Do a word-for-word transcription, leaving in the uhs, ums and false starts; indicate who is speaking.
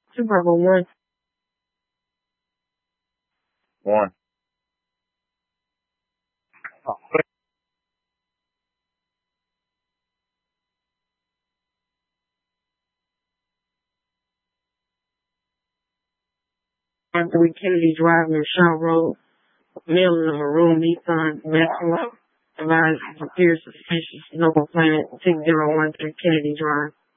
Speaker 1: Super Bowl one.
Speaker 2: One.
Speaker 1: On three Kennedy Drive in Shaw Road. Male in a maroon Nissan Maxima. Advised appears suspicious. No complainant. six zero one three Kennedy Drive.